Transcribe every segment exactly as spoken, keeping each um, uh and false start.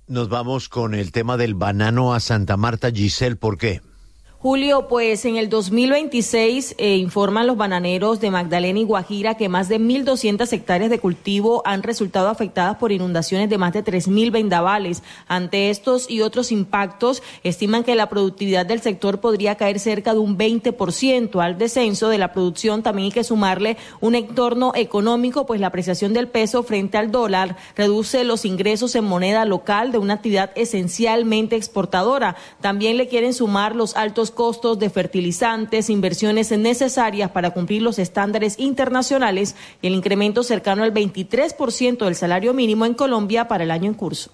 Nos vamos con el tema del banano a Santa Marta. Giselle, ¿por qué? Julio, pues en el dos mil veintiséis eh, informan los bananeros de Magdalena y Guajira que más de mil doscientas hectáreas de cultivo han resultado afectadas por inundaciones de más de tres mil vendavales. Ante estos y otros impactos, estiman que la productividad del sector podría caer cerca de un veinte por ciento. Al descenso de la producción también hay que sumarle un entorno económico, pues la apreciación del peso frente al dólar reduce los ingresos en moneda local de una actividad esencialmente exportadora. También le quieren sumar los altos costos de fertilizantes, inversiones necesarias para cumplir los estándares internacionales y el incremento cercano al veintitrés por ciento del salario mínimo en Colombia para el año en curso.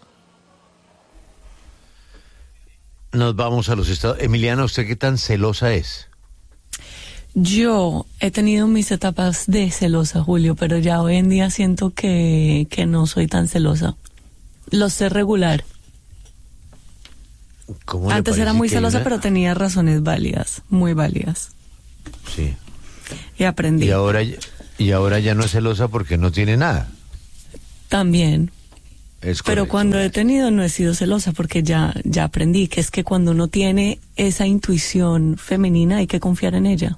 Nos vamos a los estados. Emiliana, ¿usted qué tan celosa es? Yo he tenido mis etapas de celosa, Julio, pero ya hoy en día siento que, que no soy tan celosa. Lo sé regular. Antes era muy celosa, una... pero tenía razones válidas, muy válidas. Sí. Y aprendí. Y ahora, y ahora ya no es celosa porque no tiene nada. También. Es pero cuando he tenido no he sido celosa porque ya, ya aprendí que es que cuando uno tiene esa intuición femenina hay que confiar en ella.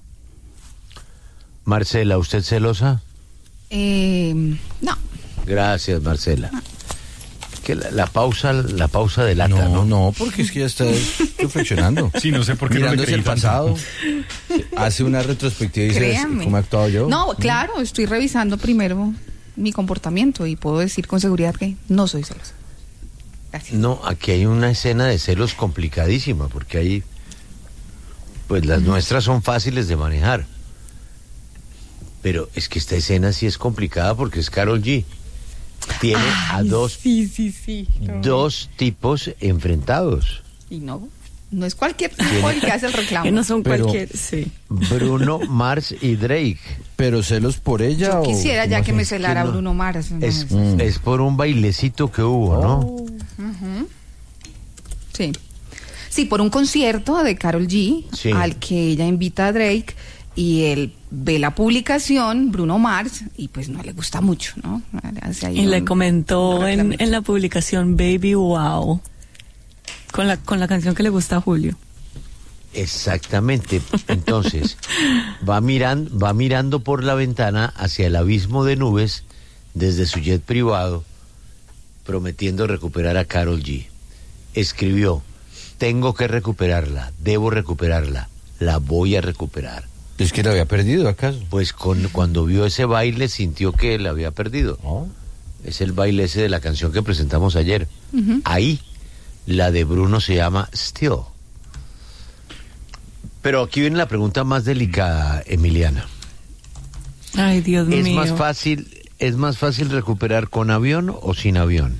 Marcela, ¿usted celosa? Eh, no. Gracias, Marcela. No. Que la, la pausa la pausa delata, no, ¿no? No, porque es que ya está reflexionando. Sí, no sé por qué mirando no le hacia el pasado. Hace una retrospectiva y dice, Créame. ¿cómo he actuado yo? No, claro, estoy revisando primero mi comportamiento y puedo decir con seguridad que no soy celosa. Gracias. No, aquí hay una escena de celos complicadísima, porque ahí, pues las mm. nuestras son fáciles de manejar. Pero es que esta escena sí es complicada porque es Karol G. Tiene Ay, a dos, sí, sí, sí. dos tipos enfrentados. Y no, no es cualquier tipo el que hace el reclamo. Que no son Pero, cualquier, sí. Bruno Mars y Drake. ¿Pero celos por ella? Yo o quisiera ya que sé? me celara no, Bruno Mars. No, es, no, mm. es por un bailecito que hubo, oh. ¿no? Uh-huh. Sí. Sí, por un concierto de Karol G, sí. al que ella invita a Drake, y él ve la publicación, Bruno Mars, y pues no le gusta mucho, ¿no? Y un, le comentó en, en la publicación Baby Wow, con la, con la canción que le gusta a Julio. Exactamente. Entonces, va mirando, va mirando por la ventana hacia el abismo de nubes desde su jet privado, prometiendo recuperar a Karol G. Escribió: tengo que recuperarla, debo recuperarla, la voy a recuperar. ¿Es que la había perdido, acaso? Pues con, cuando vio ese baile sintió que la había perdido. Oh. Es el baile ese de la canción que presentamos ayer. Uh-huh. Ahí, la de Bruno se llama Still. Pero aquí viene la pregunta más delicada, Emiliana. Ay, Dios ¿Es mío. más fácil, ¿Es más fácil recuperar con avión o sin avión?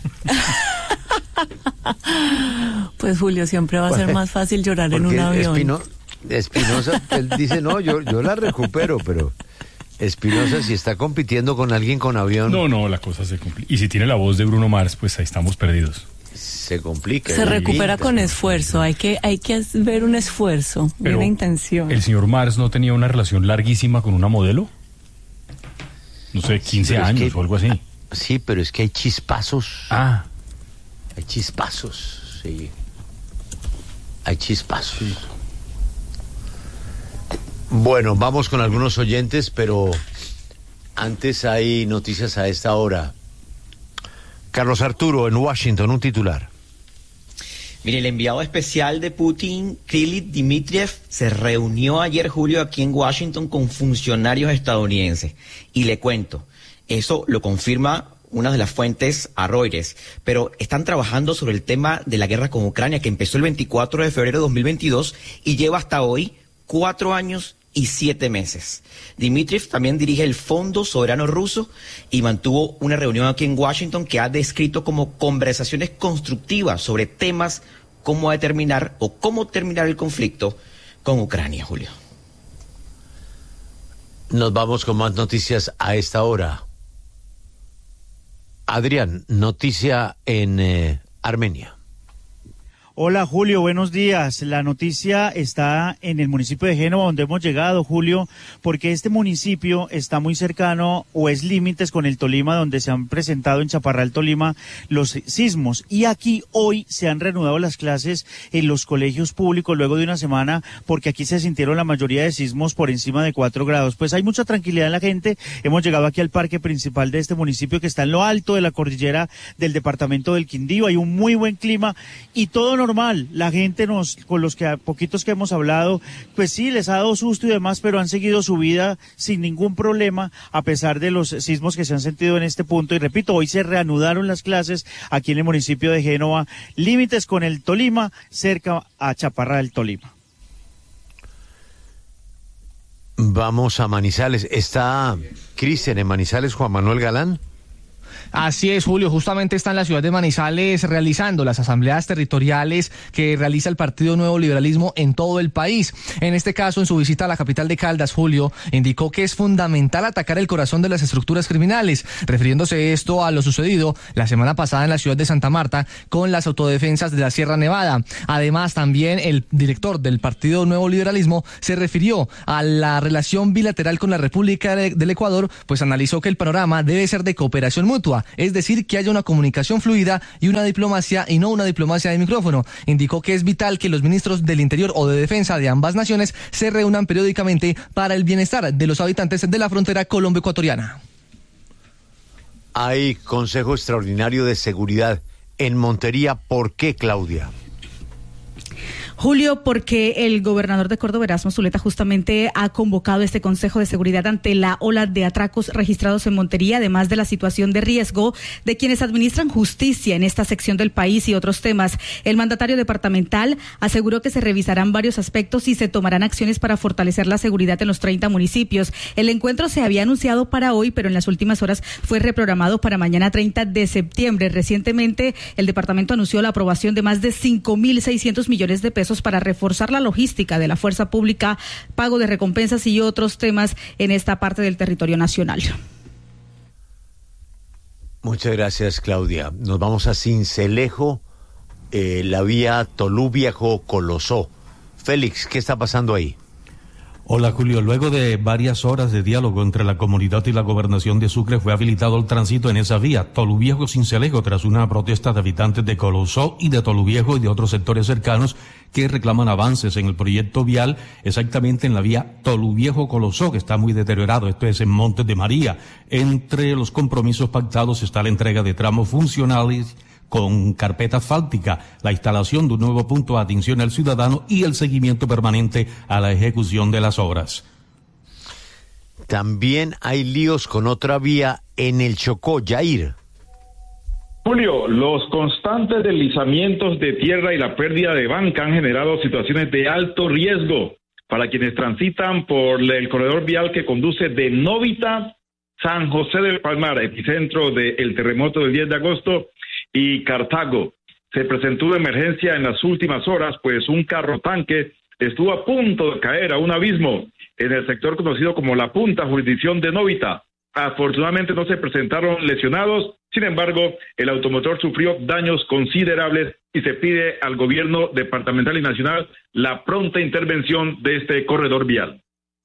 Pues Julio, siempre va a ser más fácil llorar en un avión. Espino, Espinosa, él dice, no, yo, yo la recupero, pero Espinosa, si está compitiendo con alguien con avión... No, no, la cosa se complica. Y si tiene la voz de Bruno Mars, pues ahí estamos perdidos. Se complica. Se recupera con esfuerzo, hay que, hay que ver un esfuerzo, pero una intención. ¿El señor Mars no tenía una relación larguísima con una modelo? No sé, quince sí, años es que, o algo así. Sí, pero es que hay chispazos. Ah. Hay chispazos, sí. Hay chispazos. Sí. Bueno, vamos con algunos oyentes, pero antes hay noticias a esta hora. Carlos Arturo, en Washington, un titular. Mire, el enviado especial de Putin, Kirill Dmitriev, se reunió ayer, Julio, aquí en Washington con funcionarios estadounidenses. Y le cuento, eso lo confirma una de las fuentes a Reuters, pero están trabajando sobre el tema de la guerra con Ucrania, que empezó el veinticuatro de febrero de dos mil veintidós y lleva hasta hoy cuatro años y siete meses. Dmitriev también dirige el Fondo Soberano Ruso y mantuvo una reunión aquí en Washington que ha descrito como conversaciones constructivas sobre temas como determinar o cómo terminar el conflicto con Ucrania, Julio. Nos vamos con más noticias a esta hora. Adrián, noticia en eh, Armenia. Hola Julio, buenos días. La noticia está en el municipio de Génova, donde hemos llegado, Julio, porque este municipio está muy cercano o es límites con el Tolima, donde se han presentado en Chaparral, Tolima, los sismos. Y aquí hoy se han reanudado las clases en los colegios públicos luego de una semana, porque aquí se sintieron la mayoría de sismos por encima de cuatro grados. Pues hay mucha tranquilidad en la gente. Hemos llegado aquí al parque principal de este municipio, que está en lo alto de la cordillera del departamento del Quindío. Hay un muy buen clima y todo normal. La gente nos, con los que a poquitos que hemos hablado, pues sí, les ha dado susto y demás, pero han seguido su vida sin ningún problema, a pesar de los sismos que se han sentido en este punto. Y repito, hoy se reanudaron las clases aquí en el municipio de Génova, límites con el Tolima, cerca a Chaparral, Tolima. Vamos a Manizales. ¿Está Cristian en Manizales, Juan Manuel Galán? Así es, Julio, justamente está en la ciudad de Manizales realizando las asambleas territoriales que realiza el Partido Nuevo Liberalismo en todo el país. En este caso, en su visita a la capital de Caldas, Julio, indicó que es fundamental atacar el corazón de las estructuras criminales, refiriéndose esto a lo sucedido la semana pasada en la ciudad de Santa Marta con las autodefensas de la Sierra Nevada. Además, también el director del Partido Nuevo Liberalismo se refirió a la relación bilateral con la República del Ecuador, pues analizó que el panorama debe ser de cooperación mutua, es decir, que haya una comunicación fluida y una diplomacia y no una diplomacia de micrófono. Indicó que es vital que los ministros del Interior o de Defensa de ambas naciones se reúnan periódicamente para el bienestar de los habitantes de la frontera colombo-ecuatoriana. Hay Consejo Extraordinario de Seguridad en Montería. ¿Por qué, Claudia? Julio, porque el gobernador de Córdoba, Erasmo Zuleta, justamente ha convocado este Consejo de Seguridad ante la ola de atracos registrados en Montería, además de la situación de riesgo de quienes administran justicia en esta sección del país y otros temas. El mandatario departamental aseguró que se revisarán varios aspectos y se tomarán acciones para fortalecer la seguridad en los treinta municipios. El encuentro se había anunciado para hoy, pero en las últimas horas fue reprogramado para mañana treinta de septiembre. Recientemente, el departamento anunció la aprobación de más de cinco mil seiscientos millones de pesos para reforzar la logística de la fuerza pública, pago de recompensas y otros temas en esta parte del territorio nacional. Muchas gracias, Claudia. Nos vamos a Sincelejo, eh, la vía Tolú-Viejo-Colosó. Félix, ¿qué está pasando ahí? Hola Julio, luego de varias horas de diálogo entre la comunidad y la gobernación de Sucre fue habilitado el tránsito en esa vía, Tolú-Viejo-Sincelejo, tras una protesta de habitantes de Colosó y de Tolú-Viejo y de otros sectores cercanos que reclaman avances en el proyecto vial, exactamente en la vía Tolú-Viejo-Colosó, que está muy deteriorado. Esto es en Montes de María. Entre los compromisos pactados está la entrega de tramos funcionales con carpeta asfáltica, la instalación de un nuevo punto de atención al ciudadano y el seguimiento permanente a la ejecución de las obras. También hay líos con otra vía en el Chocó, Yair. Julio, los constantes deslizamientos de tierra y la pérdida de banca han generado situaciones de alto riesgo para quienes transitan por el corredor vial que conduce de Novita, San José del Palmar, epicentro del terremoto del diez de agosto, y Cartago. Se presentó una emergencia en las últimas horas, pues un carro tanque estuvo a punto de caer a un abismo en el sector conocido como La Punta, jurisdicción de Novita. Afortunadamente no se presentaron lesionados, sin embargo, el automotor sufrió daños considerables y se pide al gobierno departamental y nacional la pronta intervención de este corredor vial.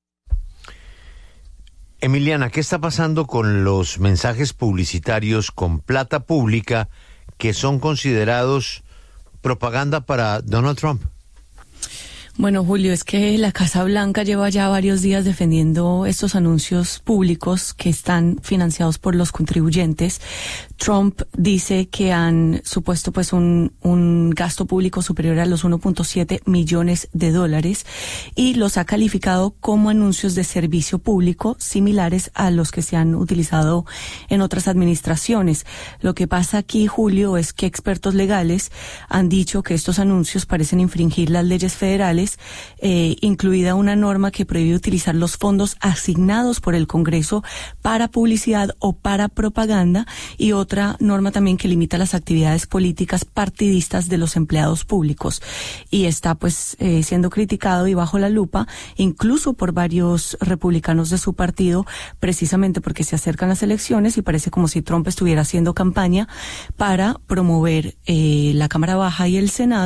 Emiliana, ¿qué está pasando con los mensajes publicitarios con plata pública que son considerados propaganda para Donald Trump? Bueno, Julio, es que la Casa Blanca lleva ya varios días defendiendo estos anuncios públicos que están financiados por los contribuyentes. Trump dice que han supuesto pues un, un gasto público superior a los uno punto siete millones de dólares y los ha calificado como anuncios de servicio público similares a los que se han utilizado en otras administraciones. Lo que pasa aquí, Julio, es que expertos legales han dicho que estos anuncios parecen infringir las leyes federales, eh, incluida una norma que prohíbe utilizar los fondos asignados por el Congreso para publicidad o para propaganda, y otra norma también que limita las actividades políticas partidistas de los empleados públicos. Y está pues eh, siendo criticado y bajo la lupa, incluso por varios republicanos de su partido, precisamente porque se acercan las elecciones y parece como si Trump estuviera haciendo campaña para promover eh, la Cámara Baja y el Senado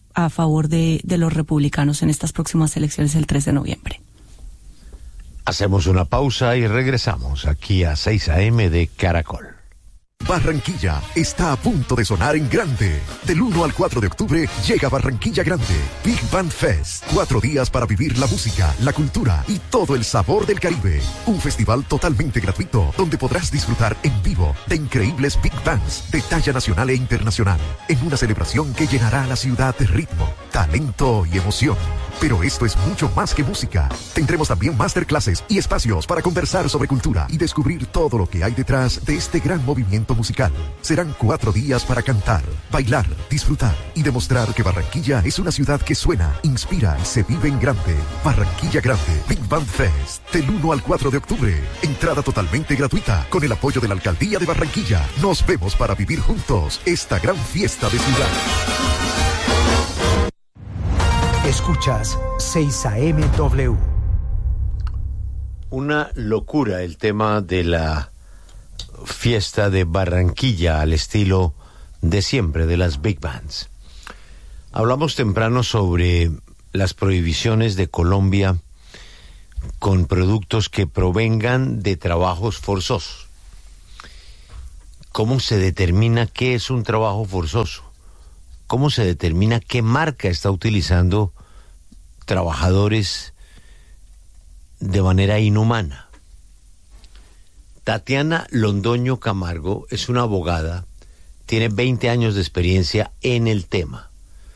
a favor de, de los republicanos en estas próximas elecciones el tres de noviembre. Hacemos una pausa y regresamos aquí a seis a eme de Caracol. Barranquilla está a punto de sonar en grande. Del uno al cuatro de octubre llega Barranquilla Grande, Big Band Fest. Cuatro días para vivir la música, la cultura y todo el sabor del Caribe. Un festival totalmente gratuito donde podrás disfrutar en vivo de increíbles Big Bands de talla nacional e internacional. En una celebración que llenará a la ciudad de ritmo, talento y emoción. Pero esto es mucho más que música. Tendremos también masterclasses y espacios para conversar sobre cultura y descubrir todo lo que hay detrás de este gran movimiento musical. Serán cuatro días para cantar, bailar, disfrutar y demostrar que Barranquilla es una ciudad que suena, inspira y se vive en grande. Barranquilla Grande, Big Band Fest, del uno al cuatro de octubre. Entrada totalmente gratuita con el apoyo de la Alcaldía de Barranquilla. Nos vemos para vivir juntos esta gran fiesta de ciudad. Escuchas seis a eme W. Una locura el tema de la fiesta de Barranquilla al estilo de siempre de las Big Bands. Hablamos temprano sobre las prohibiciones de Colombia con productos que provengan de trabajos forzosos. ¿Cómo se determina qué es un trabajo forzoso? ¿Cómo se determina qué marca está utilizando trabajadores de manera inhumana? Tatiana Londoño Camargo es una abogada, tiene veinte años de experiencia en el tema.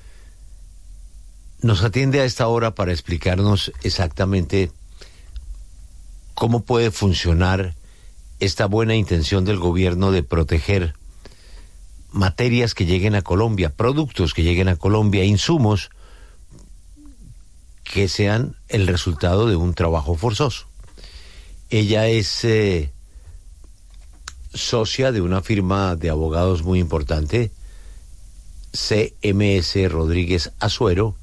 Nos atiende a esta hora para explicarnos exactamente cómo puede funcionar esta buena intención del gobierno de proteger materias que lleguen a Colombia, productos que lleguen a Colombia, insumos que sean el resultado de un trabajo forzoso. Ella es eh, socia de una firma de abogados muy importante, C M S Rodríguez Azuero,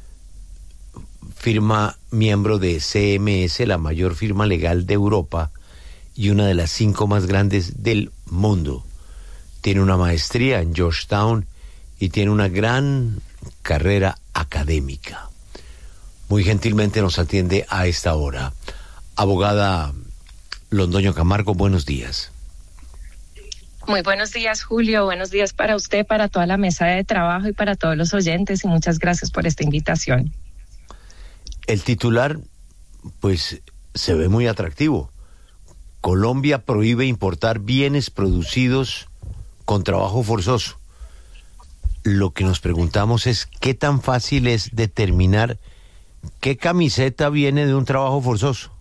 firma miembro de C M S, la mayor firma legal de Europa y una de las cinco más grandes del mundo. Tiene una maestría en Georgetown y tiene una gran carrera académica. Muy gentilmente nos atiende a esta hora. Abogada Londoño Camargo, buenos días. Muy buenos días, Julio. Buenos días para usted, para toda la mesa de trabajo y para todos los oyentes, y muchas gracias por esta invitación. El titular, pues, se ve muy atractivo. Colombia prohíbe importar bienes producidos con trabajo forzoso. Lo que nos preguntamos es qué tan fácil es determinar qué camiseta viene de un trabajo forzoso.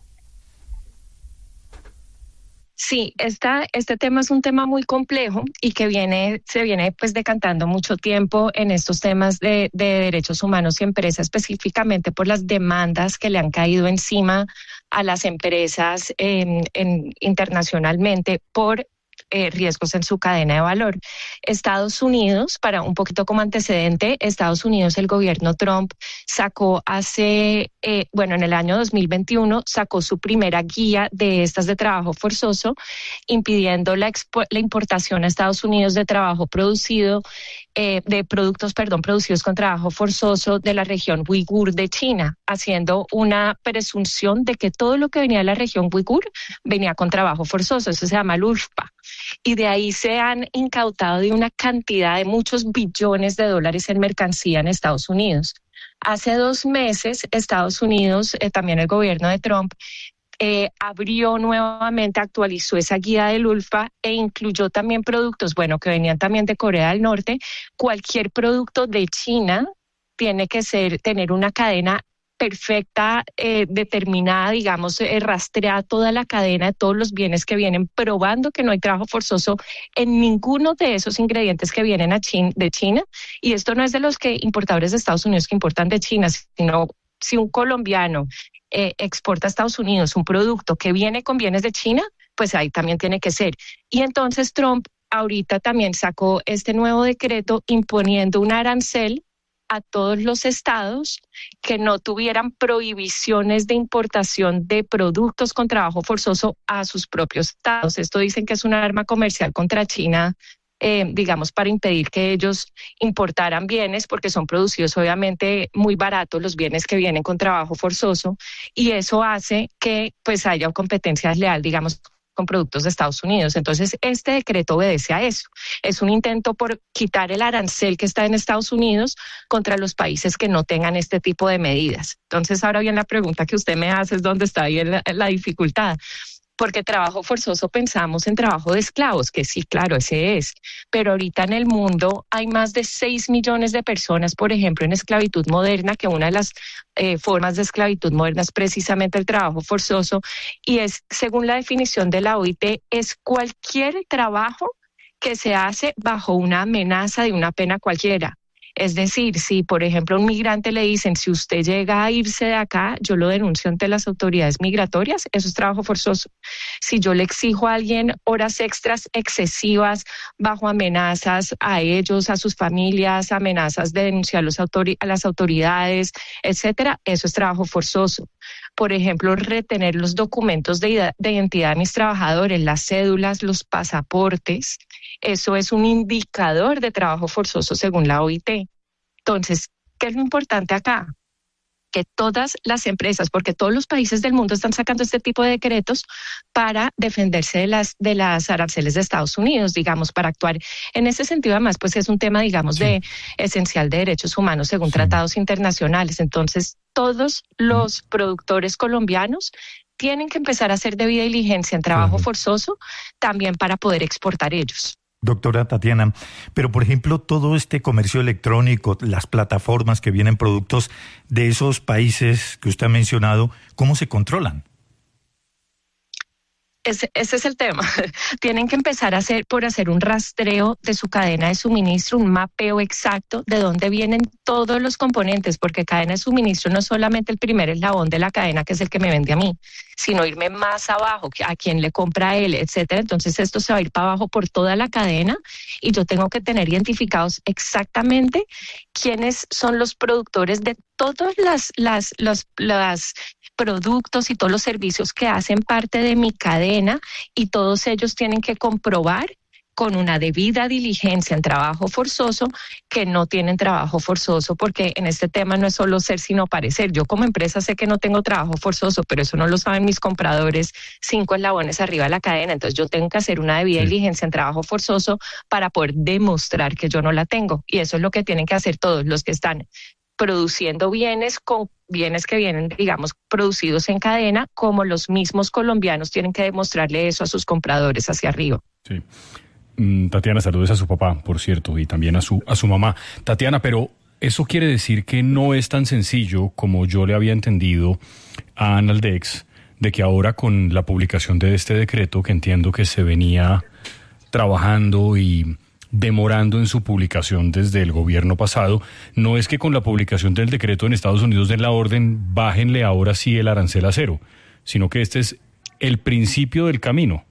Sí, esta, este tema es un tema muy complejo y que viene, se viene pues decantando mucho tiempo en estos temas de, de derechos humanos y empresas, específicamente por las demandas que le han caído encima a las empresas en, en, internacionalmente por Eh, riesgos en su cadena de valor. Estados Unidos, para un poquito como antecedente, Estados Unidos, el gobierno Trump sacó hace, eh, bueno, en el año dos mil veintiuno, sacó su primera guía de estas de trabajo forzoso, impidiendo la, expo- la importación a Estados Unidos de trabajo producido, eh, de productos, perdón, producidos con trabajo forzoso de la región uigur de China, haciendo una presunción de que todo lo que venía de la región uigur venía con trabajo forzoso. Eso se llama el U L F P A. Y de ahí se han incautado de una cantidad de muchos billones de dólares en mercancía en Estados Unidos. Hace dos meses, Estados Unidos, eh, también el gobierno de Trump, eh, abrió nuevamente, actualizó esa guía del U L F P A e incluyó también productos, bueno, que venían también de Corea del Norte. Cualquier producto de China tiene que ser, tener una cadena perfecta, eh, determinada, digamos, eh, rastrear toda la cadena de todos los bienes que vienen, probando que no hay trabajo forzoso en ninguno de esos ingredientes que vienen a China, de China. Y esto no es de los que importadores de Estados Unidos que importan de China, sino si un colombiano eh, exporta a Estados Unidos un producto que viene con bienes de China, pues ahí también tiene que ser. Y entonces Trump ahorita también sacó este nuevo decreto imponiendo un arancel a todos los estados que no tuvieran prohibiciones de importación de productos con trabajo forzoso a sus propios estados. Esto dicen que es un arma comercial contra China eh, digamos, para impedir que ellos importaran bienes, porque son producidos obviamente muy baratos los bienes que vienen con trabajo forzoso, y eso hace que pues haya competencia desleal, digamos, con productos de Estados Unidos. Entonces, este decreto obedece a eso. Es un intento por quitar el arancel que está en Estados Unidos contra los países que no tengan este tipo de medidas. Entonces, ahora bien, la pregunta que usted me hace es dónde está ahí la, la dificultad. Porque trabajo forzoso pensamos en trabajo de esclavos, que sí, claro, ese es. Pero ahorita en el mundo hay más de seis millones de personas, por ejemplo, en esclavitud moderna, que una de las eh, formas de esclavitud moderna es precisamente el trabajo forzoso. Y es, según la definición de la O I T, es cualquier trabajo que se hace bajo una amenaza de una pena cualquiera. Es decir, si por ejemplo a un migrante le dicen, si usted llega a irse de acá, yo lo denuncio ante las autoridades migratorias, eso es trabajo forzoso. Si yo le exijo a alguien horas extras excesivas bajo amenazas a ellos, a sus familias, amenazas de denunciar los autori- a las autoridades, etcétera, eso es trabajo forzoso. Por ejemplo, retener los documentos de, de identidad de mis trabajadores, las cédulas, los pasaportes, eso es un indicador de trabajo forzoso según la O I T. Entonces, ¿qué es lo importante acá? Que todas las empresas, porque todos los países del mundo están sacando este tipo de decretos para defenderse de las de las aranceles de Estados Unidos, digamos, para actuar en ese sentido. Además, pues es un tema, digamos, sí. de esencial de derechos humanos según sí. tratados internacionales. Entonces, todos los productores colombianos tienen que empezar a hacer debida diligencia en trabajo sí. forzoso también para poder exportar ellos. Doctora Tatiana, pero por ejemplo todo este comercio electrónico, las plataformas que vienen productos de esos países que usted ha mencionado, ¿cómo se controlan? Ese, ese es el tema. Tienen que empezar a hacer por hacer un rastreo de su cadena de suministro, un mapeo exacto de dónde vienen todos los componentes, porque cadena de suministro no es solamente el primer eslabón de la cadena, que es el que me vende a mí, sino irme más abajo, a quién le compra a él, etcétera. Entonces esto se va a ir para abajo por toda la cadena y yo tengo que tener identificados exactamente quiénes son los productores de todas las, las, las, las productos y todos los servicios que hacen parte de mi cadena, y todos ellos tienen que comprobar con una debida diligencia en trabajo forzoso que no tienen trabajo forzoso, porque en este tema no es solo ser sino parecer. Yo como empresa sé que no tengo trabajo forzoso, pero eso no lo saben mis compradores cinco eslabones arriba de la cadena. Entonces yo tengo que hacer una debida sí. diligencia en trabajo forzoso para poder demostrar que yo no la tengo, y eso es lo que tienen que hacer todos los que están produciendo bienes con bienes que vienen, digamos, producidos en cadena, como los mismos colombianos tienen que demostrarle eso a sus compradores hacia arriba. Sí. Mm, Tatiana, saludos a su papá, por cierto, y también a su, a su mamá. Tatiana, pero eso quiere decir que no es tan sencillo como yo le había entendido a Analdex, de que ahora con la publicación de este decreto, que entiendo que se venía trabajando y demorando en su publicación desde el gobierno pasado, no es que con la publicación del decreto en Estados Unidos den la orden, bájenle ahora sí el arancel a cero, sino que este es el principio del camino.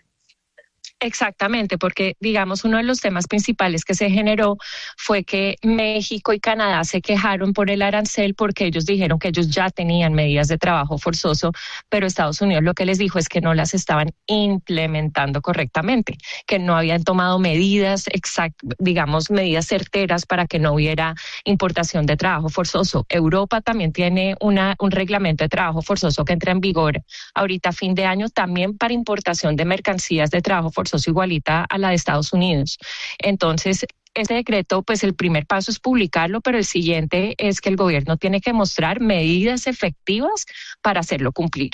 Exactamente, porque digamos uno de los temas principales que se generó fue que México y Canadá se quejaron por el arancel porque ellos dijeron que ellos ya tenían medidas de trabajo forzoso, pero Estados Unidos lo que les dijo es que no las estaban implementando correctamente, que no habían tomado medidas exact, digamos medidas certeras para que no hubiera importación de trabajo forzoso. Europa también tiene una, un reglamento de trabajo forzoso que entra en vigor ahorita a fin de año también para importación de mercancías de trabajo forzoso igualita a la de Estados Unidos. Entonces, este decreto, pues el primer paso es publicarlo, pero el siguiente es que el gobierno tiene que mostrar medidas efectivas para hacerlo cumplir.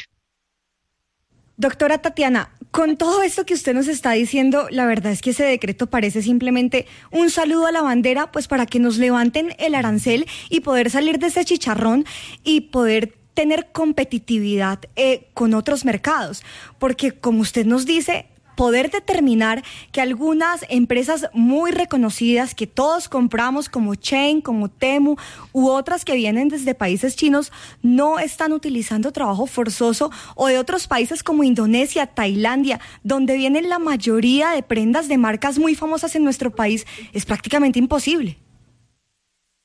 Doctora Tatiana, con todo esto que usted nos está diciendo, la verdad es que ese decreto parece simplemente un saludo a la bandera, pues para que nos levanten el arancel y poder salir de ese chicharrón y poder tener competitividad eh, con otros mercados. Porque como usted nos dice, poder determinar que algunas empresas muy reconocidas que todos compramos como Chain, como Temu u otras que vienen desde países chinos no están utilizando trabajo forzoso, o de otros países como Indonesia, Tailandia, donde vienen la mayoría de prendas de marcas muy famosas en nuestro país, es prácticamente imposible.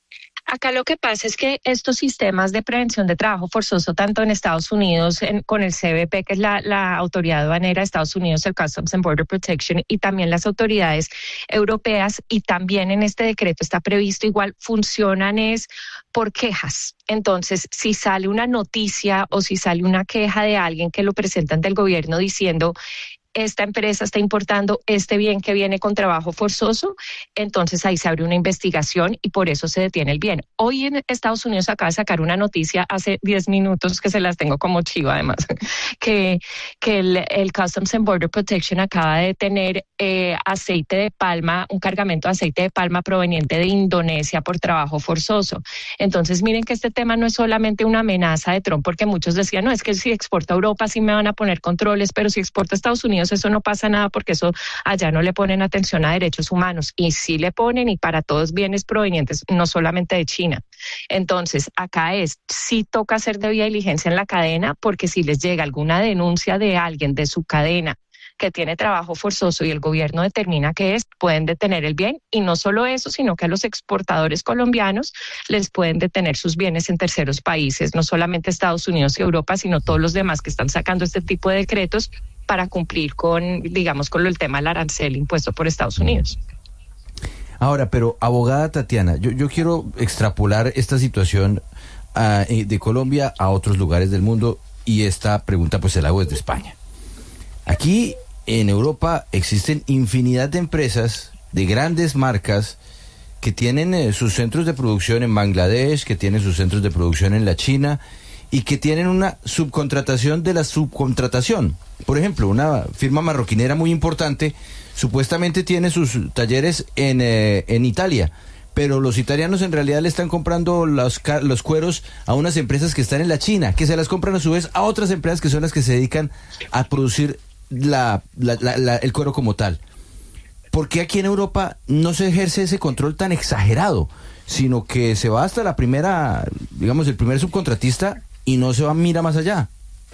Acá lo que pasa es que estos sistemas de prevención de trabajo forzoso, tanto en Estados Unidos en, con el C B P, que es la, la autoridad aduanera de Estados Unidos, el Customs and Border Protection, y también las autoridades europeas, y también en este decreto está previsto igual, funcionan es por quejas. Entonces, si sale una noticia o si sale una queja de alguien que lo presentan del gobierno diciendo esta empresa está importando este bien que viene con trabajo forzoso, entonces ahí se abre una investigación y por eso se detiene el bien. Hoy en Estados Unidos acaba de sacar una noticia hace diez minutos que se las tengo como chivo además, que, que el, el Customs and Border Protection acaba de detener eh, aceite de palma, un cargamento de aceite de palma proveniente de Indonesia por trabajo forzoso. Entonces miren que este tema no es solamente una amenaza de Trump, porque muchos decían, no, es que si exporta a Europa sí me van a poner controles, pero si exporta a Estados Unidos eso no pasa nada porque eso allá no le ponen atención a derechos humanos, y sí le ponen, y para todos bienes provenientes no solamente de China. Entonces acá es, sí toca hacer debida diligencia en la cadena, porque si les llega alguna denuncia de alguien de su cadena que tiene trabajo forzoso y el gobierno determina que es, pueden detener el bien, y no solo eso, sino que a los exportadores colombianos les pueden detener sus bienes en terceros países, no solamente Estados Unidos y Europa, sino todos los demás que están sacando este tipo de decretos para cumplir con, digamos, con el tema del arancel impuesto por Estados Unidos. Ahora, pero abogada Tatiana, yo, yo quiero extrapolar esta situación uh, de Colombia a otros lugares del mundo, y esta pregunta pues se la hago desde España. Aquí en Europa existen infinidad de empresas, de grandes marcas, que tienen eh, sus centros de producción en Bangladesh, que tienen sus centros de producción en la China, y que tienen una subcontratación de la subcontratación. Por ejemplo, una firma marroquinera muy importante supuestamente tiene sus talleres en, eh, en Italia, pero los italianos en realidad le están comprando los, los cueros a unas empresas que están en la China, que se las compran a su vez a otras empresas que son las que se dedican a producir la, la, la, la, el cuero como tal. ¿Por qué aquí en Europa no se ejerce ese control tan exagerado, sino que se va hasta la primera, digamos, el primer subcontratista y no se va, mira más allá?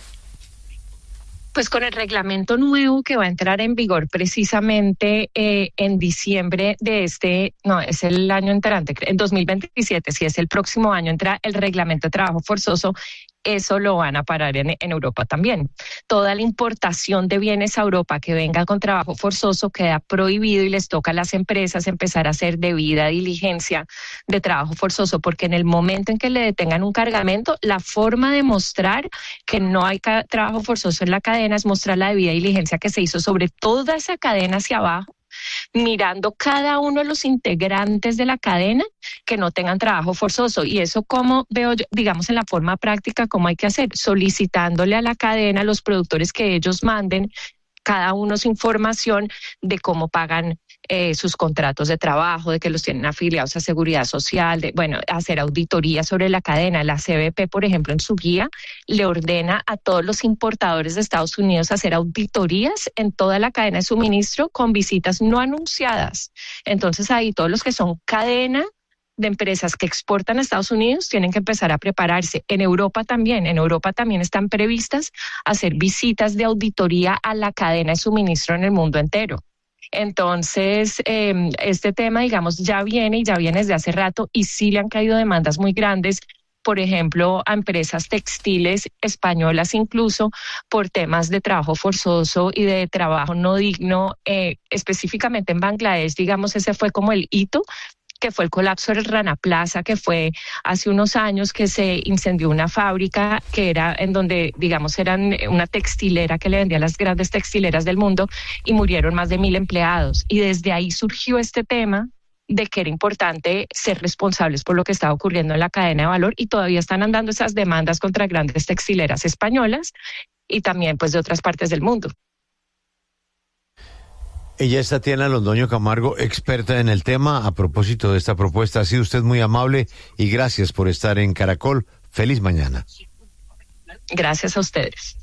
Pues con el reglamento nuevo que va a entrar en vigor precisamente eh, en diciembre de este, no, es el año entrante, en dos mil veintisiete, si es el próximo año, entra el reglamento de trabajo forzoso. Eso lo van a parar en, en Europa también. Toda la importación de bienes a Europa que venga con trabajo forzoso queda prohibido, y les toca a las empresas empezar a hacer debida diligencia de trabajo forzoso, porque en el momento en que le detengan un cargamento, la forma de mostrar que no hay ca- trabajo forzoso en la cadena es mostrar la debida diligencia que se hizo sobre toda esa cadena hacia abajo, mirando cada uno de los integrantes de la cadena que no tengan trabajo forzoso. Y eso, como veo yo, digamos, en la forma práctica, cómo hay que hacer, solicitándole a la cadena, a los productores, que ellos manden cada uno su información de cómo pagan eh, sus contratos de trabajo, de que los tienen afiliados a Seguridad Social, de, bueno, hacer auditoría sobre la cadena. La C B P, por ejemplo, en su guía le ordena a todos los importadores de Estados Unidos hacer auditorías en toda la cadena de suministro con visitas no anunciadas. Entonces ahí todos los que son cadena de empresas que exportan a Estados Unidos tienen que empezar a prepararse. En Europa también, en Europa también están previstas hacer visitas de auditoría a la cadena de suministro en el mundo entero. Entonces, eh, este tema, digamos, ya viene y ya viene desde hace rato, y sí le han caído demandas muy grandes, por ejemplo, a empresas textiles españolas, incluso por temas de trabajo forzoso y de trabajo no digno, eh, específicamente en Bangladesh. Digamos, ese fue como el hito, que fue el colapso del Rana Plaza, que fue hace unos años que se incendió una fábrica que era en donde, digamos, eran una textilera que le vendía a las grandes textileras del mundo, y murieron más de mil empleados. Y desde ahí surgió este tema de que era importante ser responsables por lo que estaba ocurriendo en la cadena de valor, y todavía están andando esas demandas contra grandes textileras españolas y también pues de otras partes del mundo. Ella es Tatiana Londoño Camargo, experta en el tema. A propósito de esta propuesta, ha sido usted muy amable y gracias por estar en Caracol. Feliz mañana. Gracias a ustedes.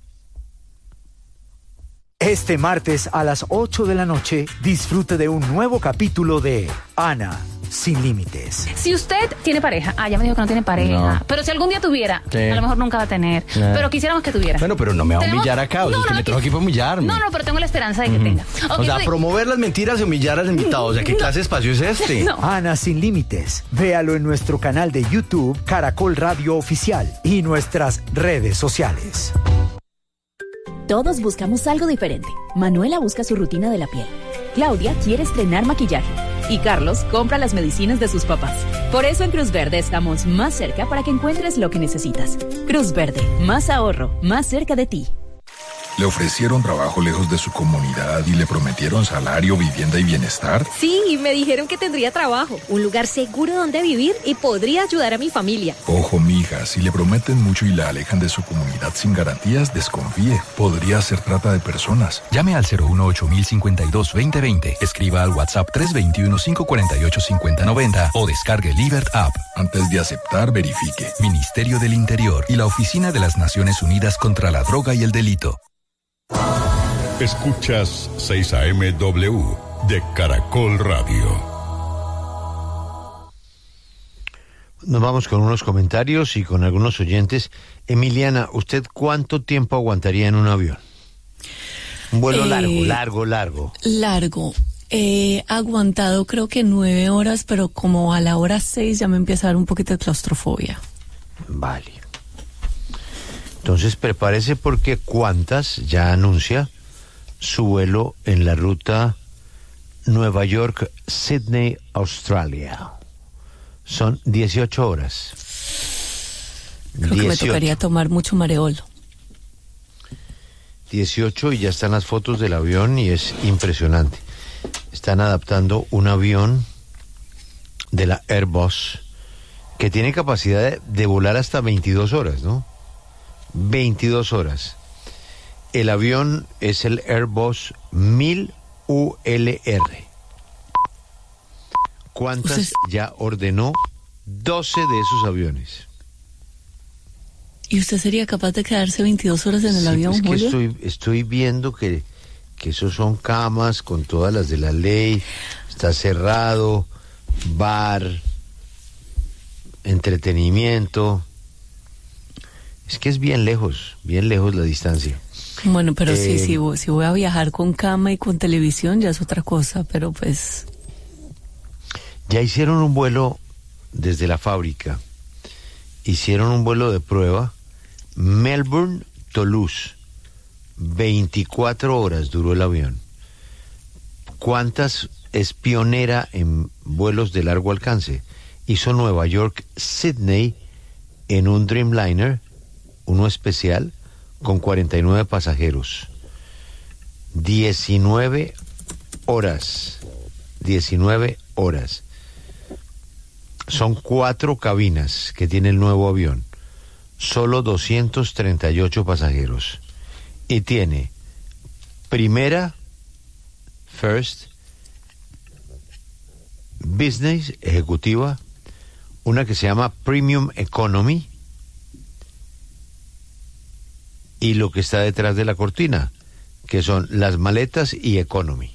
Este martes a las ocho de la noche, disfrute de un nuevo capítulo de Ana, sin límites. Si usted tiene pareja, ah, ya me dijo que no tiene pareja, No. pero si algún día tuviera, Sí. a lo mejor nunca va a tener, Nah. pero quisiéramos que tuviera. Bueno, pero no me va a Tenemos- humillar acá, o sea, No, es que no, me trajo aquí para humillarme. No, no, pero tengo la esperanza de que tenga. O Ok, sea, sí. promover las mentiras y humillar al invitado, o sea, ¿qué clase de espacio es este? Ana sin límites. Véalo en nuestro canal de YouTube Caracol Radio Oficial y nuestras redes sociales. Todos buscamos algo diferente. Manuela busca su rutina de la piel. Claudia quiere estrenar maquillaje. Y Carlos compra las medicinas de sus papás. Por eso en Cruz Verde estamos más cerca para que encuentres lo que necesitas. Cruz Verde, más ahorro, más cerca de ti. ¿Le ofrecieron trabajo lejos de su comunidad y le prometieron salario, vivienda y bienestar? Sí, me dijeron que tendría trabajo, un lugar seguro donde vivir y podría ayudar a mi familia. Ojo, mija, si le prometen mucho y la alejan de su comunidad sin garantías, desconfíe. Podría ser trata de personas. Llame al cero uno ocho mil cincuenta y dos veinte veinte. Escriba al WhatsApp tres dos uno, cinco cuatro ocho, cinco cero nueve cero o descargue Libert App. Antes de aceptar, verifique. Ministerio del Interior y la Oficina de las Naciones Unidas contra la Droga y el Delito. Escuchas seis A M W de Caracol Radio. Nos vamos con unos comentarios y con algunos oyentes. Emiliana, ¿usted cuánto tiempo aguantaría en un avión? Un vuelo Eh, largo, largo, largo. Largo. He aguantado creo que nueve horas, pero como a la hora seis ya me empieza a dar un poquito de claustrofobia. Vale. Entonces prepárese porque Qantas ya anuncia su vuelo en la ruta Nueva York-Sydney, Australia. Son dieciocho horas. Creo que me dieciocho. tocaría tomar mucho mareol. dieciocho y ya están las fotos del avión y es impresionante. Están adaptando un avión de la Airbus que tiene capacidad de, de volar hasta veintidós horas, ¿no? veintidós horas. El avión es el Airbus mil U L R. ¿Cuántas Usted... ya ordenó? doce de esos aviones. ¿Y usted sería capaz de quedarse veintidós horas en el Sí, avión, es que Julio? estoy, estoy viendo que, que esos son camas con todas las de la ley, está cerrado, bar, entretenimiento. Es que es bien lejos, bien lejos la distancia. Bueno, pero Eh, sí, sí, voy- si voy a viajar con cama y con televisión ya es otra cosa, pero pues... Ya hicieron un vuelo desde la fábrica, hicieron un vuelo de prueba, Melbourne-Toulouse, veinticuatro horas duró el avión. ¿Cuántas es pionera en vuelos de largo alcance? Hizo Nueva York-Sydney en un Dreamliner, uno especial, con cuarenta y nueve pasajeros. diecinueve horas. diecinueve horas. Son cuatro cabinas que tiene el nuevo avión. Solo doscientos treinta y ocho pasajeros. Y tiene primera, first, business, ejecutiva, una que se llama Premium Economy, y lo que está detrás de la cortina, que son las maletas y Economy.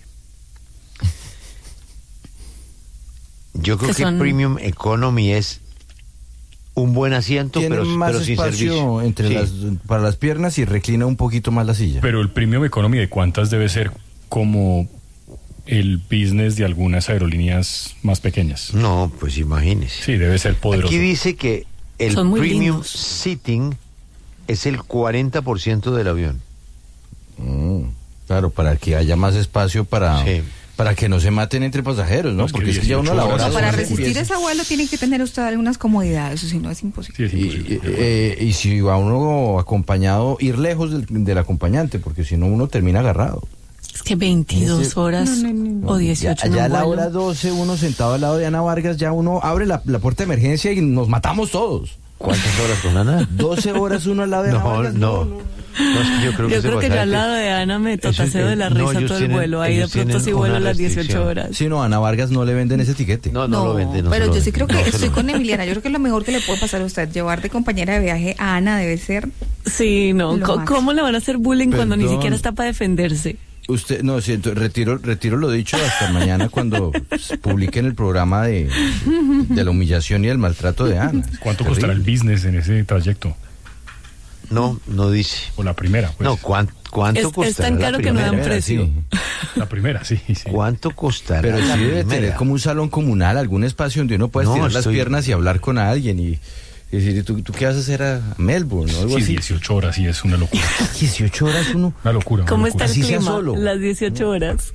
Yo creo Que que son- Premium Economy es un buen asiento, Tiene pero, más pero sin espacio servicio. entre Sí. las, para las piernas y reclina un poquito más la silla. Pero el Premium Economy de Qantas debe ser como el business de algunas aerolíneas más pequeñas. No, pues imagínese. Sí, debe ser poderoso. Aquí dice que el Son muy Premium lindos. Seating es el cuarenta por ciento del avión. Mm, claro, para que haya más espacio para, para que no se maten entre pasajeros, ¿no? No, es que Porque es que ya uno a la dieciocho hora... O sea, para se resistir empieza- ese vuelo tiene que tener usted algunas comodidades, eso sí no es imposible. Y, eh, y si va uno acompañado, ir lejos del, del acompañante, porque si no uno termina agarrado. Es que veintidós Ese- horas No, no, no, no. o dieciocho Ya, en ya un a la vuelo. hora doce, uno sentado al lado de Ana Vargas, ya uno abre la, la puerta de emergencia y nos matamos todos. ¿Cuántas horas con Ana? doce horas uno al lado de Ana No, Vargas. no. No, es que yo creo que, Yo ese creo que yo pasaje- al lado de Ana me Eso, totaseo de la eh, no, risa ellos todo el tienen- vuelo. Ahí de ellos pronto tienen sí vuelo una las dieciocho restricción. horas. Sí, no, a Ana Vargas no le venden ese tiquete. No, no, lo venden. No Pero se lo yo sí venden, creo que no se estoy lo con venden. Emiliana. Yo creo que lo mejor que le puede pasar a usted, llevar de compañera de viaje a Ana debe ser. Sí, no. Lo Co- más. ¿Cómo le van a hacer bullying cuando ni Perdón. siquiera está para defenderse? Usted, no, siento, retiro, retiro lo dicho hasta mañana cuando publiquen el programa de, de la humillación y el maltrato de Ana. ¿Cuánto costará el business en ese trayecto? No, no dice. O la primera, pues. No, ¿cuánto, cuánto Es, costará es tan la caro que no dan primera? precio. Sí. La primera, sí, sí. ¿Cuánto costará Pero la sí debe primera? tener como un salón comunal, algún espacio donde uno pueda No, estirar las estoy- piernas y hablar con alguien y, y decir, ¿tú, ¿tú qué vas a hacer a Melbourne o algo Sí, así? dieciocho horas, sí, es una locura. dieciocho horas uno. Una locura. una ¿Cómo locura. está el Así sea clima? solo. Las dieciocho horas.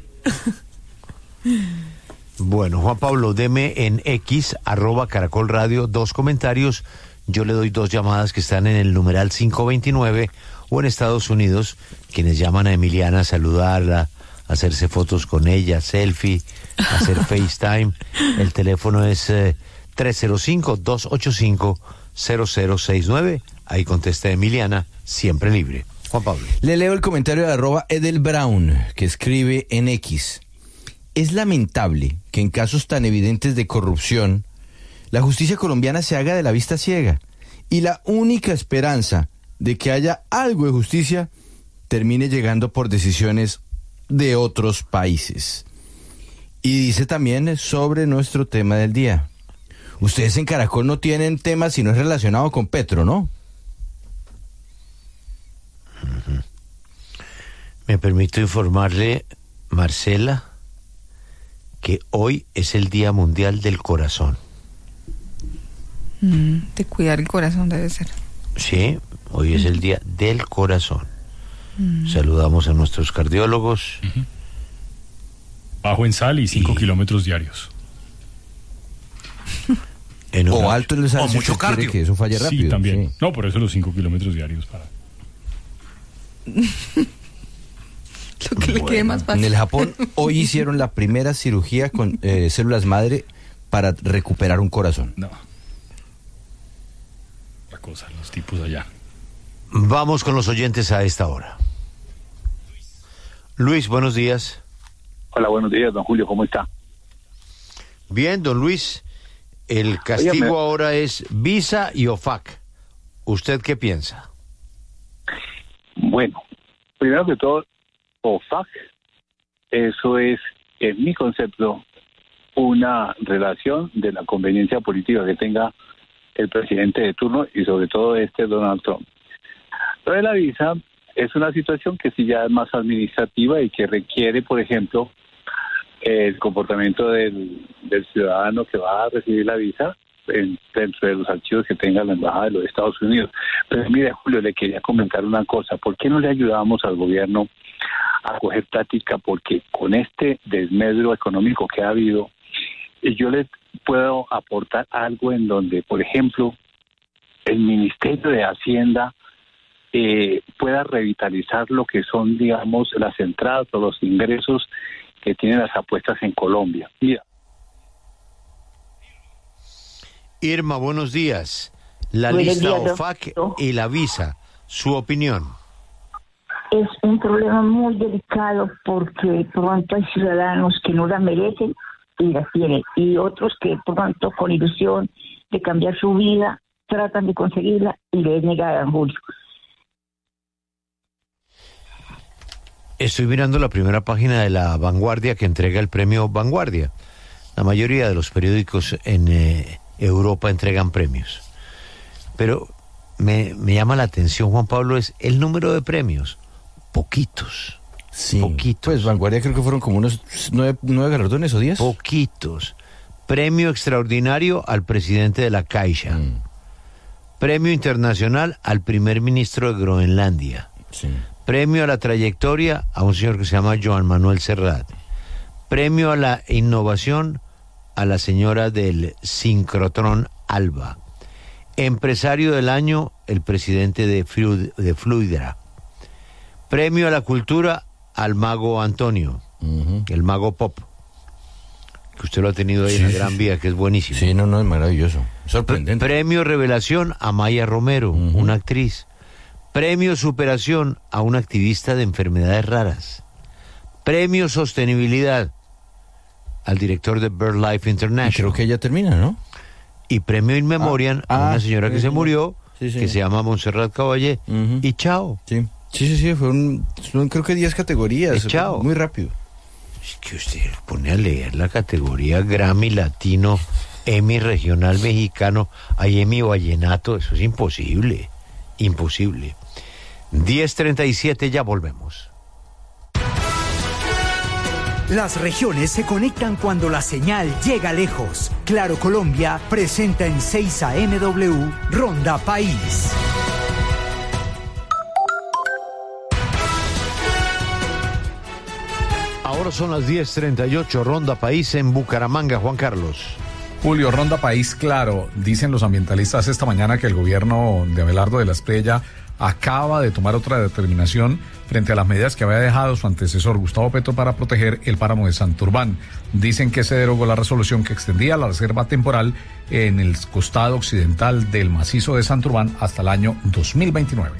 Bueno, Juan Pablo, deme en X, arroba Caracol Radio, dos comentarios. Yo le doy dos llamadas que están en el numeral cinco veintinueve o en Estados Unidos, quienes llaman a Emiliana a saludarla, a hacerse fotos con ella, selfie, a hacer FaceTime. El teléfono es eh, tres cero cinco, dos ocho cinco, cero cero seis nueve. Ahí contesta Emiliana, siempre libre. Juan Pablo. Le leo el comentario de arroba Edel Brown, que escribe en X. Es lamentable que en casos tan evidentes de corrupción, la justicia colombiana se haga de la vista ciega y la única esperanza de que haya algo de justicia termine llegando por decisiones de otros países. Y dice también sobre nuestro tema del día. Ustedes en Caracol no tienen tema si no es relacionado con Petro, ¿no? Uh-huh. Me permito informarle, Marcela, que hoy es el Día Mundial del Corazón. Mm, de cuidar el corazón debe ser. Sí, hoy es el Día del Corazón. Mm. Saludamos a nuestros cardiólogos. Uh-huh. Bajo en sal y cinco y... kilómetros diarios. En o alto en el sal, o mucho cardio. Que eso falle rápido. Sí, también. Sí. No, por eso los cinco kilómetros diarios para... Lo que bueno, le quede más fácil. En el Japón hoy hicieron la primera cirugía con eh, células madre para recuperar un corazón. No. La cosa, los tipos allá. Vamos con los oyentes a esta hora. Luis, buenos días. Hola, buenos días, don Julio, ¿cómo está? Bien, don Luis. El castigo Oye, me... ahora es visa y O F A C. ¿Usted qué piensa? Bueno, primero que todo, O F A C, eso es, en mi concepto, una relación de la conveniencia política que tenga el presidente de turno y sobre todo este Donald Trump. Lo de la visa es una situación que sí ya es más administrativa y que requiere, por ejemplo, el comportamiento del, del ciudadano que va a recibir la visa en, dentro de los archivos que tenga la Embajada de los Estados Unidos. Pero mire, Julio, le quería comentar una cosa. ¿Por qué no le ayudamos al gobierno a coger táctica? Porque con este desmedro económico que ha habido, yo les puedo aportar algo en donde, por ejemplo, el Ministerio de Hacienda eh, pueda revitalizar lo que son, digamos, las entradas o los ingresos que tienen las apuestas en Colombia. Mira. Irma, buenos días. La Buenos lista días, O F A C y la visa, su opinión. Es un problema muy delicado porque pronto hay ciudadanos que no la merecen y la tienen, y otros que pronto con ilusión de cambiar su vida tratan de conseguirla y les negaran, Julio. Estoy mirando la primera página de La Vanguardia que entrega el premio Vanguardia. La mayoría de los periódicos en eh, Europa entregan premios. Pero me, me llama la atención, Juan Pablo, es el número de premios. Poquitos. Sí. Poquitos. Pues Vanguardia creo que fueron como unos nueve, nueve galardones o diez. Poquitos. Premio extraordinario al presidente de la Caixa. Mm. Premio internacional al primer ministro de Groenlandia. Sí. Premio a la trayectoria a un señor que se llama Joan Manuel Serrat. Premio a la innovación a la señora del sincrotrón Alba. Empresario del año, el presidente de, Fluid, de Fluidra. Premio a la cultura al mago Antonio, uh-huh. el mago pop, que usted lo ha tenido ahí sí, en la Gran Vía, que es buenísimo. Sí, no, no, es maravilloso, sorprendente. Premio revelación a Maya Romero, uh-huh. una actriz. Premio superación a un activista de enfermedades raras. Premio sostenibilidad al director de BirdLife International. Y creo que ya termina, ¿no? Y premio in memoriam ah, a una ah, señora que sí, se murió, sí, sí. que se llama Montserrat Caballé. Uh-huh. Y chao. Sí. Sí, sí, sí, fue un, son creo que diez categorías. Chao. Muy rápido. Es que usted pone a leer la categoría Grammy Latino, Emmy Regional Mexicano, hay Emmy Vallenato, eso es imposible, imposible. diez treinta y siete, ya volvemos. Las regiones se conectan cuando la señal llega lejos. Claro Colombia presenta en seis A M W Ronda País. Ahora son las diez treinta y ocho, Ronda País en Bucaramanga, Juan Carlos. Julio, Ronda País, claro, dicen los ambientalistas esta mañana que el gobierno de Abelardo de la Espriella acaba de tomar otra determinación frente a las medidas que había dejado su antecesor Gustavo Petro para proteger el páramo de Santurbán. Dicen que se derogó la resolución que extendía la reserva temporal en el costado occidental del macizo de Santurbán hasta el año dos mil veintinueve.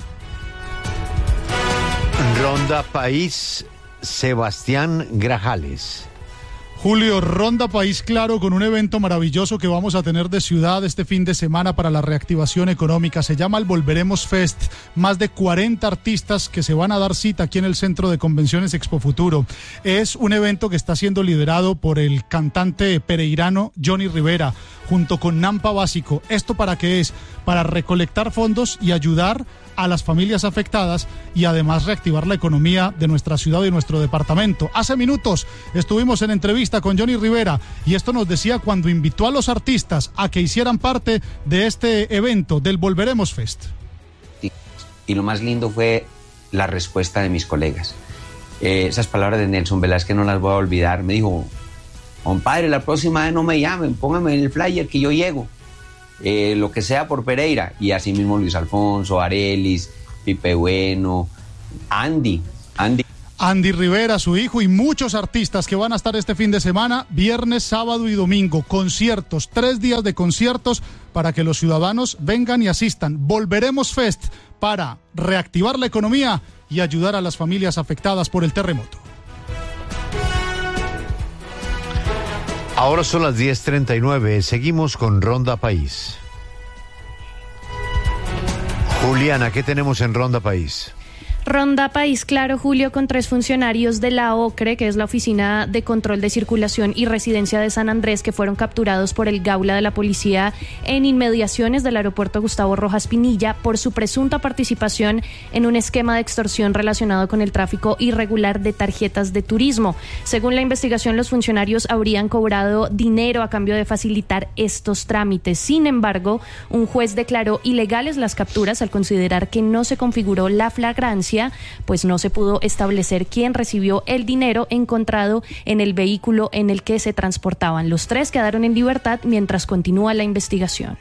Ronda País, Sebastián Grajales. Julio, Ronda País Claro con un evento maravilloso que vamos a tener de ciudad este fin de semana para la reactivación económica. Se llama el Volveremos Fest. Más de cuarenta artistas que se van a dar cita aquí en el Centro de Convenciones Expo Futuro. Es un evento que está siendo liderado por el cantante pereirano Johnny Rivera, junto con Nampa Básico. ¿Esto para qué es? Para recolectar fondos y ayudar a las familias afectadas y además reactivar la economía de nuestra ciudad y nuestro departamento. Hace minutos estuvimos en entrevista con Johnny Rivera y esto nos decía cuando invitó a los artistas a que hicieran parte de este evento del Volveremos Fest. Y lo más lindo fue la respuesta de mis colegas. Eh, esas palabras de Nelson Velázquez no las voy a olvidar. Me dijo: compadre, la próxima vez no me llamen, póngame en el flyer que yo llego. Eh, lo que sea por Pereira. Y así mismo Luis Alfonso, Arelis, Pipe Bueno, Andy, Andy. Andy Rivera, su hijo y muchos artistas que van a estar este fin de semana, viernes, sábado y domingo. Conciertos, tres días de conciertos para que los ciudadanos vengan y asistan. Volveremos Fest para reactivar la economía y ayudar a las familias afectadas por el terremoto. Ahora son las diez treinta y nueve, seguimos con Ronda País. Juliana, ¿qué tenemos en Ronda País? Ronda País Claro, Julio, con tres funcionarios de la OCRE, que es la Oficina de Control de Circulación y Residencia de San Andrés, que fueron capturados por el Gaula de la Policía en inmediaciones del aeropuerto Gustavo Rojas Pinilla por su presunta participación en un esquema de extorsión relacionado con el tráfico irregular de tarjetas de turismo. Según la investigación, los funcionarios habrían cobrado dinero a cambio de facilitar estos trámites. Sin embargo, un juez declaró ilegales las capturas al considerar que no se configuró la flagrancia, pues no se pudo establecer quién recibió el dinero encontrado en el vehículo en el que se transportaban. Los tres quedaron en libertad mientras continúa la investigación.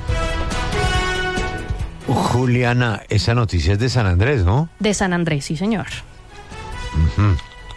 Juliana, esa noticia es de San Andrés, ¿no? De San Andrés, sí, señor. Uh-huh.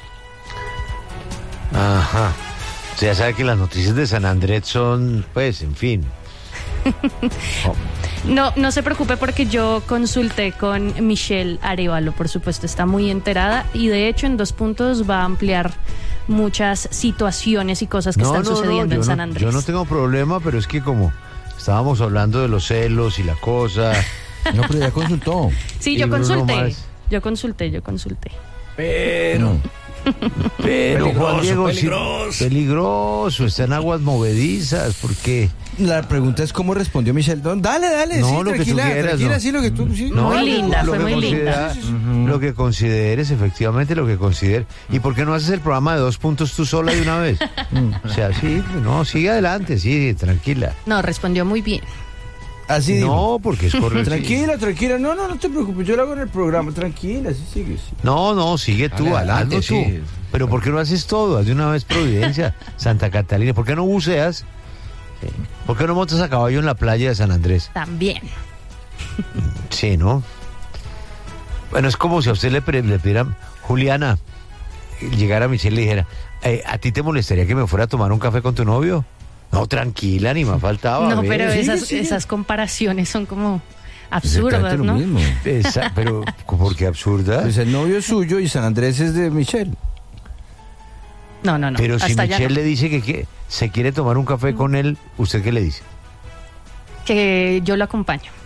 Ajá. O sea, ya sabe que las noticias de San Andrés son, pues, en fin. Oh. No, no se preocupe porque yo consulté con Michelle Arevalo, por supuesto, está muy enterada y de hecho en dos puntos va a ampliar muchas situaciones y cosas que no, están no, sucediendo no, en San no, Andrés. Yo no tengo problema, pero es que como estábamos hablando de los celos y la cosa... No, pero ya consultó. Sí, yo consulté, yo consulté, yo consulté. Pero... Pero peligroso, Juan Diego, peligroso. Sí, peligroso, está en aguas movedizas, porque la pregunta es cómo respondió Michelle. Dale, dale, no, sí, lo tranquila, que tú quieras, tranquila, no. sí, lo que tú, sí. No, muy linda, lo, fue lo muy linda. Uh-huh. Lo que consideres, efectivamente, lo que consideres. ¿Y por qué no haces el programa de dos puntos tú sola de una vez? O sea, sí, no, sigue adelante, sí, tranquila. No, respondió muy bien. Así no, digo. porque es correcto. Tranquila, tranquila. No, no, no te preocupes. Yo lo hago en el programa. Tranquila, sí, sigue. Sí. No, no, sigue tú, Dale, adelante, hazlo tú. sí. Pero ¿por qué no haces todo? Haz de una vez Providencia, Santa Catalina. ¿Por qué no buceas? ¿Por qué no montas a caballo en la playa de San Andrés? También. Sí, ¿no? Bueno, es como si a usted le, le pidieran, Juliana, llegara a Michelle y le dijera, eh, ¿a ti te molestaría que me fuera a tomar un café con tu novio? No, tranquila, ni me faltaba. No, pero sigue, esas, sigue. esas comparaciones son como absurdas, ¿no? Mismo. Esa, pero, ¿por qué absurdas? Pues el novio es suyo y San Andrés es de Michelle. No, no, no. Pero si Michelle no. le dice que, que se quiere tomar un café con él, ¿usted qué le dice? Que yo lo acompaño.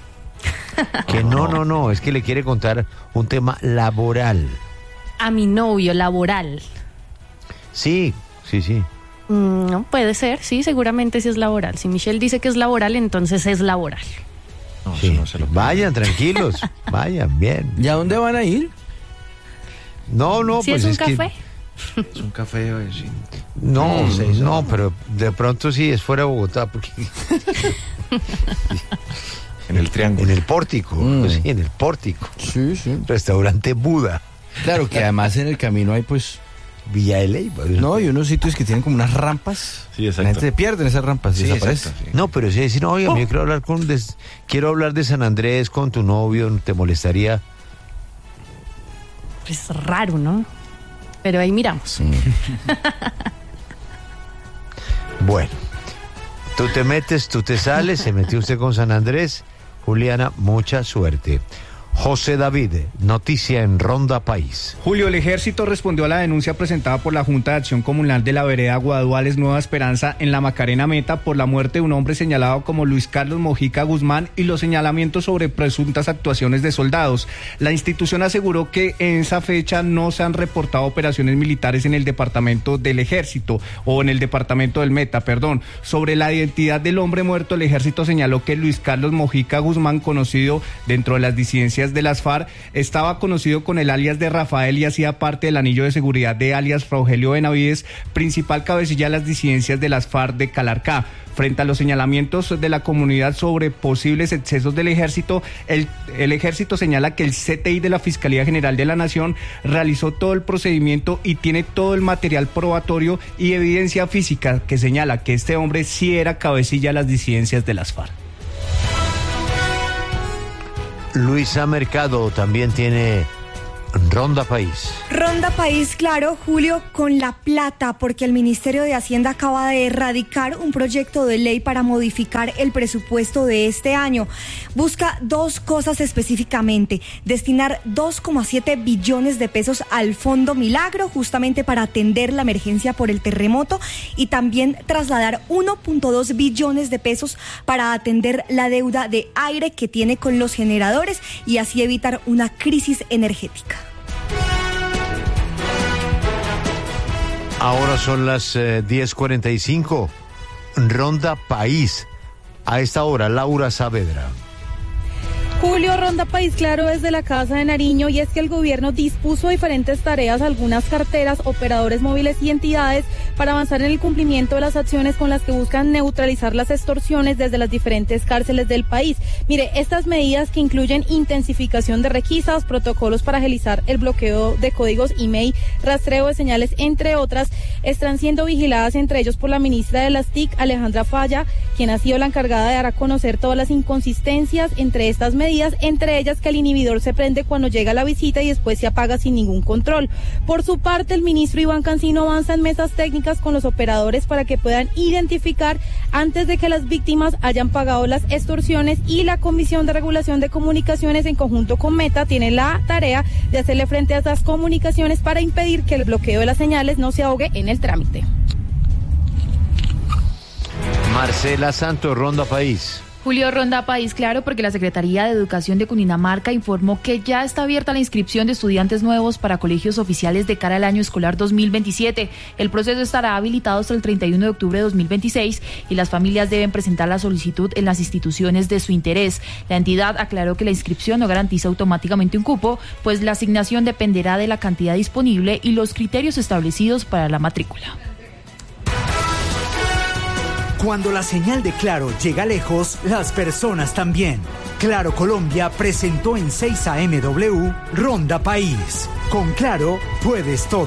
Que no, no, no, es que le quiere contar un tema laboral. A mi novio, laboral. Sí, sí, sí. Mm, no, puede ser, sí, seguramente sí es laboral. Si Michelle dice que es laboral, entonces es laboral. No, sí. No se lo... Vayan, tranquilos, vayan, bien. ¿Y a dónde van a ir? No, no, ¿Sí pues es un es café? Que... Es un café, sí. No, no, sí, no, no, pero de pronto sí es fuera de Bogotá, porque... En el Triángulo. En el Pórtico, mm. pues sí, en el Pórtico. Sí, sí. Restaurante Buda. Claro, que además en el camino hay pues... Villa de Leyva. No, y unos sitios que tienen como unas rampas. Sí, exacto. La gente se pierde en esas rampas, sí, desaparece. Exacto, sí. No, pero si decir, no, oye, oh. yo quiero hablar con des... quiero hablar de San Andrés con tu novio, ¿te molestaría? Pues raro, ¿no? Pero ahí miramos. Mm. Bueno, tú te metes, tú te sales, se metió usted con San Andrés. Juliana, mucha suerte. José David, noticia en Ronda País. Julio, el ejército respondió a la denuncia presentada por la Junta de Acción Comunal de la vereda Guaduales Nueva Esperanza en la Macarena Meta por la muerte de un hombre señalado como Luis Carlos Mojica Guzmán y los señalamientos sobre presuntas actuaciones de soldados. La institución aseguró que en esa fecha no se han reportado operaciones militares en el departamento del ejército o en el departamento del Meta, perdón. Sobre la identidad del hombre muerto, el ejército señaló que Luis Carlos Mojica Guzmán, conocido dentro de las disidencias de las FARC, estaba conocido con el alias de Rafael y hacía parte del anillo de seguridad de alias Rogelio Benavides, principal cabecilla de las disidencias de las FARC de Calarcá. Frente a los señalamientos de la comunidad sobre posibles excesos del ejército, el, el ejército señala que el C T I de la Fiscalía General de la Nación realizó todo el procedimiento y tiene todo el material probatorio y evidencia física que señala que este hombre sí era cabecilla de las disidencias de las FARC. Luisa Mercado también tiene Ronda País. Ronda País, claro, Julio, con la plata, porque el Ministerio de Hacienda acaba de erradicar un proyecto de ley para modificar el presupuesto de este año. Busca dos cosas específicamente: destinar dos coma siete billones de pesos al Fondo Milagro, justamente para atender la emergencia por el terremoto, y también trasladar uno punto dos billones de pesos para atender la deuda de aire que tiene con los generadores y así evitar una crisis energética. Ahora son las eh, diez cuarenta y cinco. Ronda País. A esta hora, Laura Saavedra. Julio, Ronda País Claro desde la Casa de Nariño, y es que el gobierno dispuso diferentes tareas a algunas carteras, operadores móviles y entidades para avanzar en el cumplimiento de las acciones con las que buscan neutralizar las extorsiones desde las diferentes cárceles del país. Mire, estas medidas, que incluyen intensificación de requisas, protocolos para agilizar el bloqueo de códigos email, rastreo de señales, entre otras, están siendo vigiladas entre ellos por la ministra de las T I C, Alejandra Falla, quien ha sido la encargada de dar a conocer todas las inconsistencias entre estas medidas, entre ellas que el inhibidor se prende cuando llega la visita y después se apaga sin ningún control. Por su parte, el ministro Iván Cancino avanza en mesas técnicas con los operadores para que puedan identificar antes de que las víctimas hayan pagado las extorsiones, y la Comisión de Regulación de Comunicaciones en conjunto con Meta tiene la tarea de hacerle frente a estas comunicaciones para impedir que el bloqueo de las señales no se ahogue en el trámite. Marcela Santos, Ronda País. Julio, Ronda País Claro, porque la Secretaría de Educación de Cundinamarca informó que ya está abierta la inscripción de estudiantes nuevos para colegios oficiales de cara al año escolar dos mil veintisiete. El proceso estará habilitado hasta el treinta y uno de octubre de dos mil veintiséis y las familias deben presentar la solicitud en las instituciones de su interés. La entidad aclaró que la inscripción no garantiza automáticamente un cupo, pues la asignación dependerá de la cantidad disponible y los criterios establecidos para la matrícula. Cuando la señal de Claro llega lejos, las personas también. Claro Colombia presentó en seis A M W Ronda País. Con Claro puedes todo.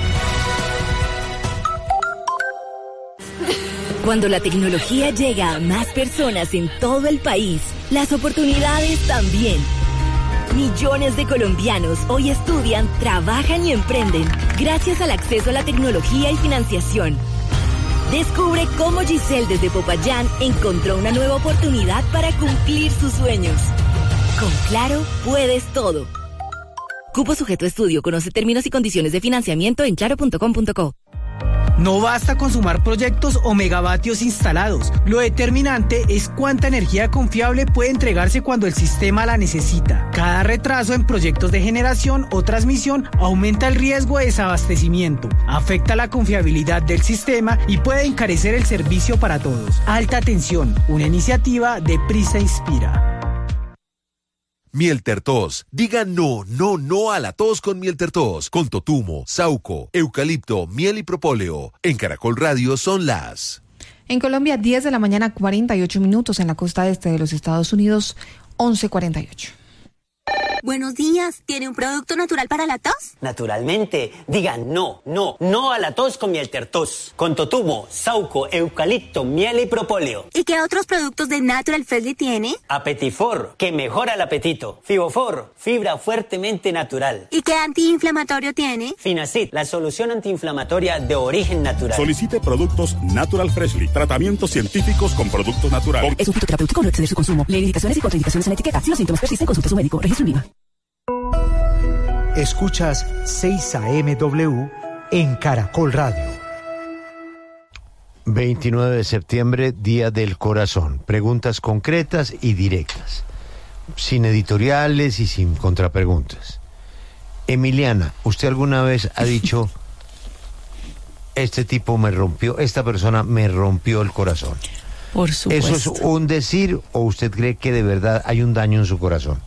Cuando la tecnología llega a más personas en todo el país, las oportunidades también. Millones de colombianos hoy estudian, trabajan y emprenden gracias al acceso a la tecnología y financiación. Descubre cómo Giselle desde Popayán encontró una nueva oportunidad para cumplir sus sueños. Con Claro, puedes todo. Cupo sujeto a estudio. Conoce términos y condiciones de financiamiento en claro punto com punto co. No basta con sumar proyectos o megavatios instalados. Lo determinante es cuánta energía confiable puede entregarse cuando el sistema la necesita. Cada retraso en proyectos de generación o transmisión aumenta el riesgo de desabastecimiento, afecta la confiabilidad del sistema y puede encarecer el servicio para todos. Alta tensión, una iniciativa de Prisa Inspira. Mieltertos. Diga no, no, no a la tos con Mieltertos. Con totumo, sauco, eucalipto, miel y propóleo. En Caracol Radio son las... En Colombia, diez de la mañana, cuarenta y ocho minutos. En la costa este de los Estados Unidos, once cuarenta y ocho. Buenos días, ¿tiene un producto natural para la tos? Naturalmente, diga no, no, no a la tos con Mieltertos. Con totumo, sauco, eucalipto, miel y propóleo. ¿Y qué otros productos de Natural Freshly tiene? Apetifor, que mejora el apetito. Fibofor, fibra fuertemente natural. ¿Y qué antiinflamatorio tiene? Finacid, la solución antiinflamatoria de origen natural. Solicite productos Natural Freshly, tratamientos científicos con productos naturales. Es un fitoterapéutico, no exceder su consumo. Lee indicaciones y contraindicaciones en la etiqueta. Si los síntomas persisten, consulte a su médico. Registro IVA. Escuchas seis A M W en Caracol Radio. veintinueve de septiembre, Día del Corazón. Preguntas concretas y directas, sin editoriales y sin contrapreguntas. Emiliana, ¿usted alguna vez ha dicho, este tipo me rompió, esta persona me rompió el corazón? Por supuesto. ¿Eso es un decir o usted cree que de verdad hay un daño en su corazón?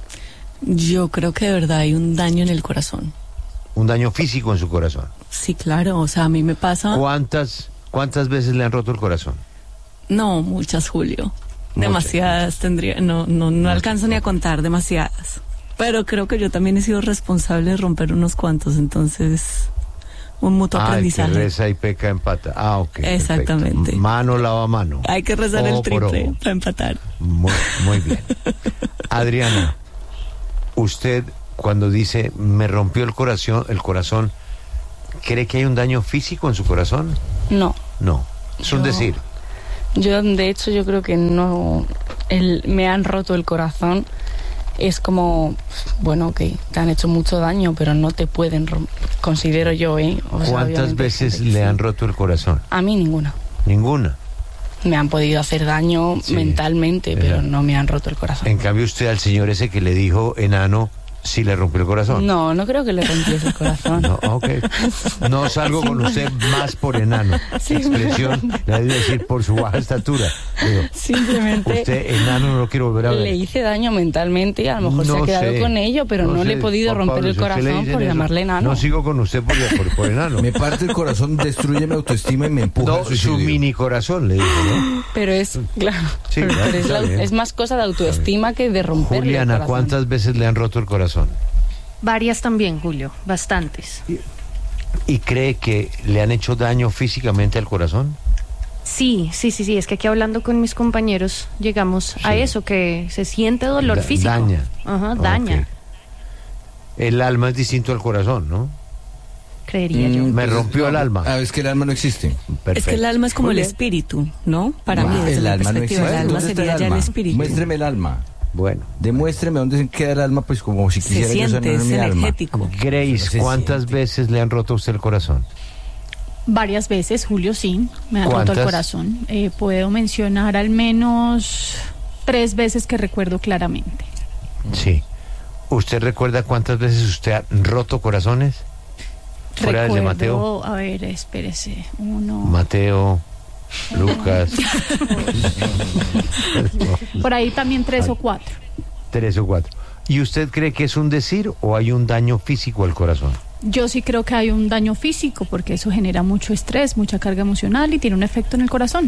Yo creo que de verdad hay un daño en el corazón. ¿Un daño físico en su corazón? Sí, claro, o sea, a mí me pasa... ¿Cuántas, cuántas veces le han roto el corazón? No, muchas, Julio. Muchas. Demasiadas tendría, no, no, no alcanzo ni a contar, demasiadas. Pero creo que yo también he sido responsable de romper unos cuantos, entonces... un mutuo ah, aprendizaje. El que reza y peca empata. Ah, ok. Exactamente. Perfecto. Mano lava mano. Hay que rezar ojo el triple para empatar. Muy, muy bien. Adriana, usted cuando dice me rompió el corazón, el corazón, ¿cree que hay un daño físico en su corazón? No. No. Es un yo, decir. Yo, de hecho, yo creo que no. El, me han roto el corazón. Es como, bueno, ok, te han hecho mucho daño, pero no te pueden romper, considero yo, ¿eh? O sea, ¿cuántas veces le han roto el corazón? A mí ninguna. ¿Ninguna? Me han podido hacer daño sí, mentalmente, pero no me han roto el corazón. En cambio, usted al señor ese que le dijo enano, ¿sí le rompió el corazón? No, no creo que le rompiese el corazón. No, ok. No salgo sí, con usted más por enano. Sí, expresión, le voy a decir por su baja estatura. Digo, simplemente... usted enano no lo quiero volver a ver. Le hice daño mentalmente, a lo mejor no se ha quedado sé, con ello, pero no, no le he podido Juan romper Pablo, el corazón por eso, llamarle enano. No sigo con usted por, por, por enano. Me parte el corazón, destruye mi autoestima y me empuja. No, su mini corazón, le digo, ¿no? Pero es, claro, sí, pero, claro, pero es, la, es más cosa de autoestima que de romper el corazón. Juliana, ¿cuántas veces le han roto el corazón? Varias también, Julio, bastantes. ¿Y, ¿Y cree que le han hecho daño físicamente al corazón? Sí, sí, sí, sí, es que aquí hablando con mis compañeros llegamos sí. a eso, que se siente dolor da, físico. Daña. Ajá, daña. Okay. El alma es distinto al corazón, ¿no? Creería mm, yo. Me rompió no, el alma. Ah, es que el alma no existe. Perfecto. Es que el alma es como el espíritu, ¿no? Para wow. mí, desde el mi alma perspectiva, no el alma sería ya el espíritu. Muéstreme el alma. Bueno. Demuéstreme dónde queda el alma, pues como si quisiera se siente, yo sanar mi alma. Grace, ¿cuántas siente? veces le han roto a usted el corazón? Varias veces, Julio, sí, me han roto el corazón. Eh, puedo mencionar al menos tres veces que recuerdo claramente. Sí. ¿Usted recuerda cuántas veces usted ha roto corazones? Fuera Recuerdo, del de Mateo. A ver, espérese. Uno. Mateo. Lucas. Por ahí también tres o cuatro. Tres o cuatro. ¿Y usted cree que es un decir o hay un daño físico al corazón? Yo sí creo que hay un daño físico porque eso genera mucho estrés, mucha carga emocional y tiene un efecto en el corazón.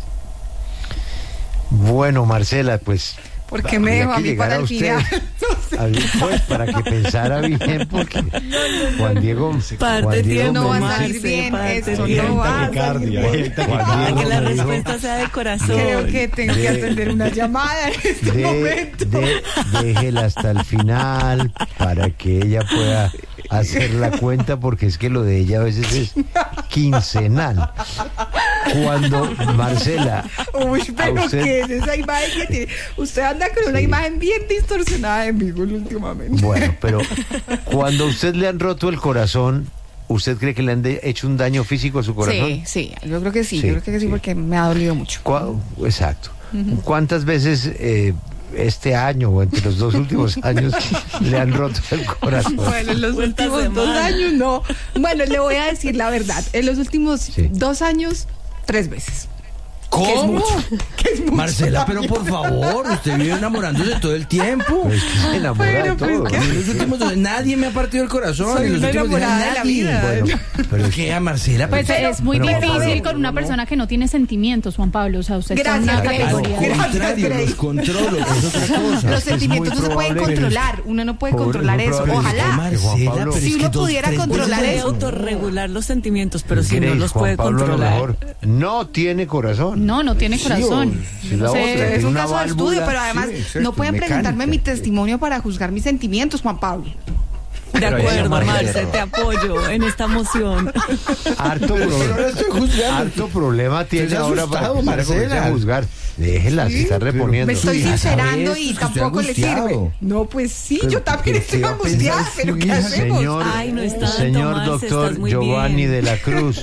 Bueno, Marcela, pues... ¿Por qué me dejó a mí para el final? Pues para que pensara bien, porque Juan Diego... Parte Diego no va a salir bien, eso no va a salir bien. Para que la respuesta sea de corazón. Creo que tengo de, que atender una llamada en este de, momento. De, déjela hasta el final para que ella pueda hacer la cuenta, porque es que lo de ella a veces es quincenal. Cuando, Marcela... Uy, pero usted, ¿qué es esa imagen que tiene? Usted anda con una sí. imagen bien distorsionada de mí últimamente. Bueno, pero cuando a usted le han roto el corazón, ¿Usted cree que le han de- hecho un daño físico a su corazón? Sí, sí, yo creo que sí, Sí, yo creo que sí, porque me ha dolido mucho. ¿Cuá- Exacto. Ujú. ¿Cuántas veces eh, este año o entre los dos últimos años le han roto el corazón? Bueno, en los últimos dos años no. Bueno, le voy a decir la verdad. En los últimos dos años, tres veces. ¿Cómo? Que es mucho. Que es mucho. Marcela, pero por favor, usted vive enamorándose todo el tiempo. Pero es que se enamora de Bueno, pues, todo. ¿qué? En los últimos dos- nadie me ha partido el corazón. Soy en los una últimos días enamorada de la nadie. vida. Bueno, pero ¿qué a Marcela? Pues Pero- es muy pero, por difícil favor, con una persona que no tiene sentimientos, Juan Pablo. O sea, usted está en Gracias, una Grace. categoría. Al Gracias, contrario, Grace. los controlo, que es otra cosa. Los sentimientos no se pueden controlar. Uno no puede Pobre, controlar muy eso. probable. Ojalá. Marcela, pero Si es uno que dos, pudiera tres controlar veces- Puede eso. autorregular los sentimientos, pero si Grace, no los Juan puede Pablo, a lo controlar. mejor no tiene corazón. No, no tiene corazón. Sí, Yo no la sé. otra, Es tiene un una caso de válvula. estudio, pero además Sí, exacto, no pueden mecánica. preguntarme mi testimonio para juzgar mis sentimientos, Juan Pablo. De Pero acuerdo, ella, Marcela. Marce, te apoyo en esta moción. Harto, Pero pro- no la estoy juzgando. harto problema tiene Estoy ahora asustado, para empezar a comenzar Marcela. a juzgar. Déjela, se está reponiendo. Me estoy hija sabe sincerando esto, y es que estoy tampoco le angustiado. sirve. No, pues sí, Pero, yo también ¿qué estoy va a pensar angustiada, su pero ¿qué hija? hacemos? Señor, Ay, no está tanto, señor Marce, doctor estás muy Giovanni bien. de la Cruz,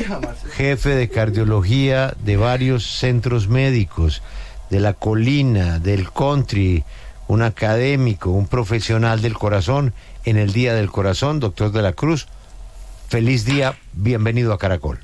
jefe de cardiología de varios centros médicos, de la colina, del country, un académico, un profesional del corazón, en el Día del Corazón, doctor de la Cruz. Feliz día, bienvenido a Caracol.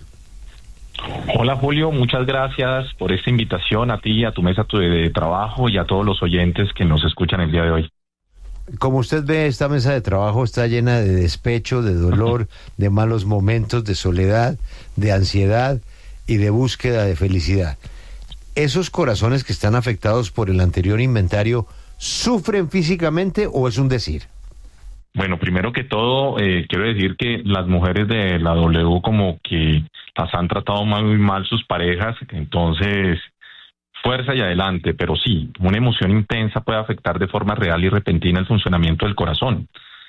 Hola Julio, muchas gracias por esta invitación a ti, a tu mesa tu- de trabajo y a todos los oyentes que nos escuchan el día de hoy. Como usted ve, esta mesa de trabajo está llena de despecho, de dolor, de malos momentos, de soledad, de ansiedad y de búsqueda de felicidad. ¿Esos corazones que están afectados por el anterior inventario sufren físicamente o es un decir? Bueno, primero que todo, eh, quiero decir que las mujeres de la W como que las han tratado muy mal sus parejas, entonces fuerza y adelante, pero sí, una emoción intensa puede afectar de forma real y repentina el funcionamiento del corazón.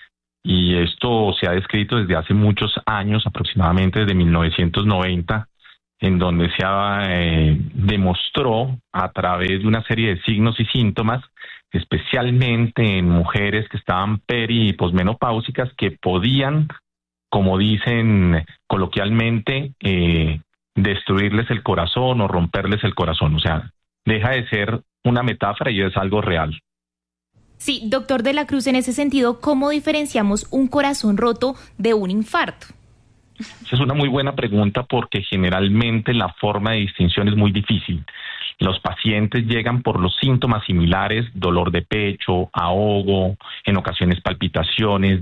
Y esto se ha descrito desde hace muchos años, aproximadamente desde mil novecientos noventa, en donde se eh, demostró a través de una serie de signos y síntomas, especialmente en mujeres que estaban peri y posmenopáusicas, que podían, como dicen coloquialmente, eh, destruirles el corazón o romperles el corazón. O sea, deja de ser una metáfora y es algo real. Sí, doctor de la Cruz, en ese sentido, ¿cómo diferenciamos un corazón roto de un infarto? Esa es una muy buena pregunta porque generalmente la forma de distinción es muy difícil. Los pacientes llegan por los síntomas similares, dolor de pecho, ahogo, en ocasiones palpitaciones,